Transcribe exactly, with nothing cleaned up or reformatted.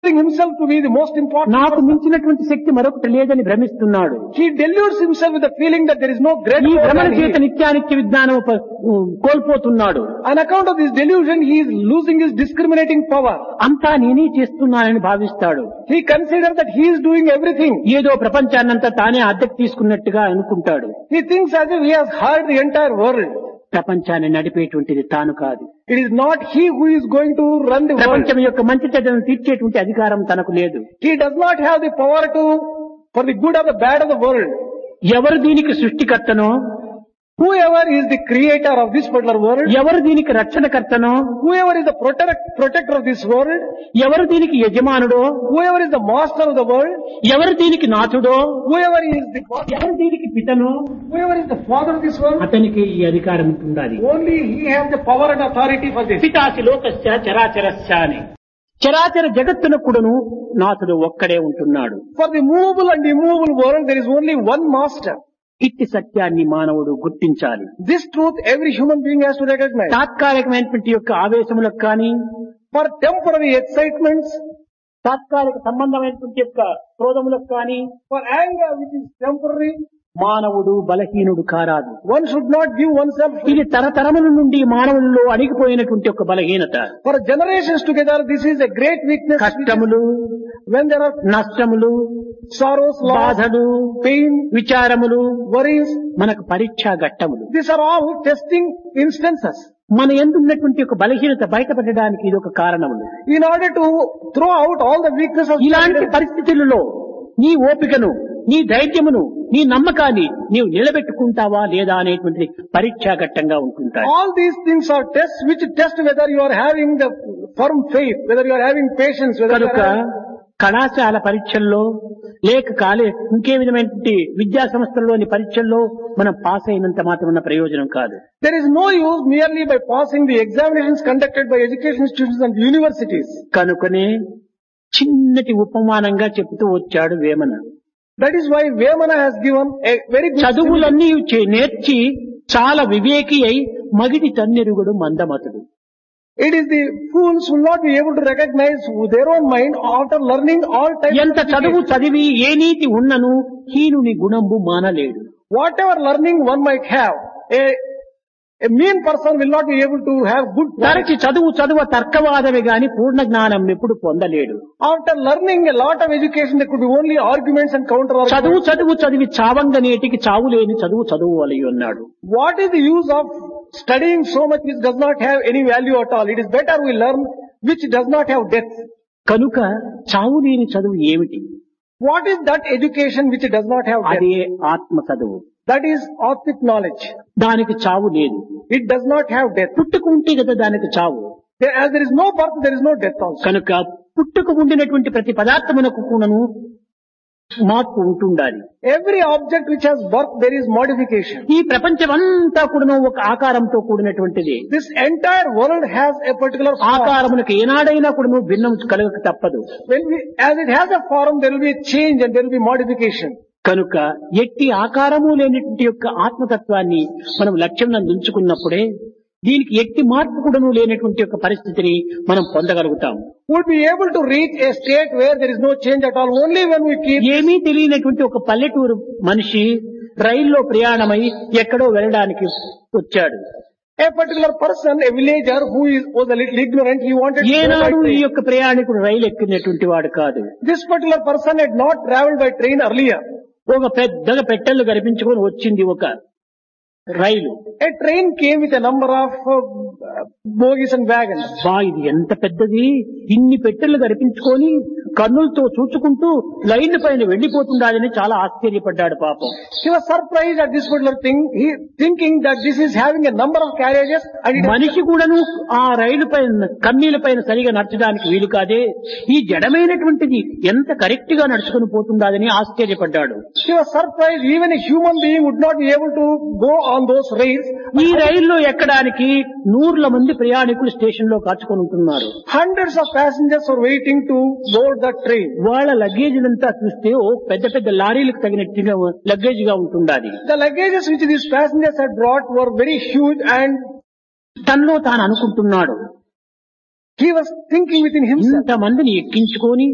himself to be the most important నాకు person. మించినటువంటి శక్తి మరొకటి లేదని భ్రమిస్తున్నాడు. He deludes himself with the feeling that there is no great ఈ power భ్రమణ than he. చేత నిత్యానిత్య విజ్ఞానం ప- కోల్పోతున్నాడు. On account of this delusion, he is losing his discriminating power. అంతా నేనే చేస్తున్నానని భావిస్తాడు. He considers that he is doing everything. ఏదో ప్రపంచాన్నంతా తానే అద్దెకు తీసుకున్నట్టుగా అనుకుంటాడు. He thinks as if he has heard the entire world. ప్రపంచాన్ని నడిపేటువంటిది తాను కాదు. It is not he who is going to run the world. ప్రపంచం యొక్క మంచి చెడ్డలను తీర్చేటువంటి అధికారం తనకు లేదు. He does not have the power to, for the good or the bad of the world. ఎవరు దీనికి సృష్టికర్తనో, Whoever is the creator of this particular world, ఎవరు దీనికి రక్షణకర్తనో, whoever is the protect, protector of this world, ఎవరు దీనికి యజమానుడో, whoever is the master of the world, ఎవరు దీనికి నాథుడో, whoever is the ఎవరు దీనికి పితనో, whoever is the father of this world, అతనికి ఈ అధికారం ఉండాలి. only he has the power and authority for this. పితాసి లోకస్య చరాచరస్య అని. చరాచర జగత్తునకుడును నాథుడు ఒక్కడే ఉంటున్నాడు. For the movable and immovable world, there is only one master. ఇట్టి సత్యాన్ని మానవుడు గుర్తించాలి. This truth every human being has to recognize. తాత్కాలికమైనటువంటి యొక్క ఆవేశములకు కానీ, For temporary excitements, తాత్కాలిక సంబంధమైనటువంటి యొక్క క్రోధములకు కానీ for anger which is temporary, మానవుడు బలహీనుడు కారాదు. one should not give oneself. ఇది తరతరముల నుండి మానవుల్లో అణిగిపోయినటువంటి ఒక బలహీనత. For generations together, this is a great weakness. కష్టములు, When there are నష్టములు, sorrows, loss, బాధలు, pain, విచారములు worries, మనకు పరీక్షా ఘట్టములు. these are all testing instances. మన ఎందున్నటువంటి ఒక బలహీనత బయటపడడానికి ఇది ఒక కారణములు. In order to throw out all the weaknesses, ఇలాంటి పరిస్థితులలో నీ ఓపికను, నీ ధైర్యమును, నీ నమ్మకాన్ని నీవు నిలబెట్టుకుంటావా లేదా అనేటువంటి పరీక్షా ఘట్టంగా ఉంటుంటాయి. all these things are tests which test whether you are having the firm faith, whether you are having patience, whether you కనుక are having- కళాశాల పరీక్షల్లో లేక కాలే ఇంకే విధమైనటువంటి విద్యా సంస్థల్లోని పరీక్షల్లో మనం పాస్ అయినంత మాత్రమున్న ప్రయోజనం కాదు. there is no use merely by passing the examinations conducted by education institutions and universities. కనుకనే చిన్నటి ఉపమానంగా చెబుతూ వచ్చాడు Vemana. That is why Vemana has given a very good చదువులన్నీ చే- నేర్చి చాలా వివేకి అయి మగిడి తన్నెరుగుడు మందమతుడు. It is the fools who will not be able to recognize their own mind after learning all types ఎంత of చదువు education. చదివి ఏ నీతి ఉన్నను హీనుని గుణంబు మానలేడు. Whatever learning one might have, a, a mean person will not be able to have good quality. తరచి చదువు చదువ తర్కవాదమే గాని పూర్ణ జ్ఞానం ఎప్పుడు పొందలేడు. After learning a lot of education, there could be only arguments and counter చదువు arguments. చదువు చదివి చావంగనేటికి చావు లేని చదువు చదువు వలయి అన్నాడు. What is the use of studying so much which does not have any value at all? It is better we learn which does not have depth. కనుక చావు లేని చదువు ఏమిటి? What is that education which does not have depth? అదే ఆత్మ చదువు. That is Atmic knowledge. దానికి చావు లేదు. It does not have depth. పుట్టుకు ఉంటే కదా దానికి చావు. There, as there is no birth, there is no death also. కనుక పుట్టుకు ఉండినటువంటి ప్రతి పదార్థమునకు కూడాను మార్పు ఉంటుండాలి. Every object which has birth, there is modification. ఈ ప్రపంచమంతా కూడాను ఒక ఆకారంతో కూడినటువంటిది. This entire world has a particular form. ఆకారమునకు ఏనాడైనా కూడాను భిన్నం కలగక తప్పదు. When we, as it has a form, there will be a change and there will be modification. కనుక ఎట్టి ఆకారము లేనటువంటి యొక్క ఆత్మతత్వాన్ని మనం లక్ష్యం ఉంచుకున్నప్పుడే దీనికి ఎట్టి మార్పు కూడాను లేనటువంటి యొక్క పరిస్థితిని మనం పొందగలుగుతాం. Would be able to reach a state where there is no change at all only when we keep. ఏమీ తెలియనటువంటి ఒక పల్లెటూరు మనిషి రైల్లో ప్రయాణమై ఎక్కడో వెళ్ళడానికి వచ్చాడు. A particular person, a villager who is, was a little ignorant, he wanted to go by ఏనాడు ఈ train. యొక్క ప్రయాణికుడు రైలు ఎక్కినటువంటి వాడు కాదు. This particular person had not travelled by train earlier. ఒక పెద్దగా పెట్టెలు కనిపించుకొని వచ్చింది ఒక రైలు. A train came with a number of uh, bogies and wagons. బా ఇది ఎంత పెద్దది, ఇన్ని పెట్టెలు కనిపించుకొని కన్నులతో చూచుకుంటూ లైన్ పైన వెళ్లిపోతుండాలని చాలా ఆశ్చర్యపడ్డాడు పాపం. He was surprised at this particular thing, he thinking that this is having a number of carriages and it మనిషి కూడాను ఆ రైలు పైన కమ్మీల పైన సరిగా నడచడానికి వీలు కాదే, ఈ జడమైనటువంటిది ఎంత కరెక్ట్ గా నడుచుకుని పోతుండాలని ఆశ్చర్యపడ్డాడు. He was surprised even a human being would not be able to go on those rails. ఈ రైల్లో ఎక్కడానికి నూర్ల మంది ప్రయాణికులు స్టేషన్ లో కాచుకొని ఉంటున్నారు. Hundreds of passengers are waiting to board that train. వాళ్ళ లగేజీలంతా చూస్తే ఓ పెద్ద పెద్ద లారీలకు తగినట్టుగా లగేజ్ గా ఉంటుండాలి. The luggages which these passengers had brought were very huge and తనలో తాను అనుకుంటున్నాడు, he was thinking within himself. ఇంత మందిని ఎక్కించుకొని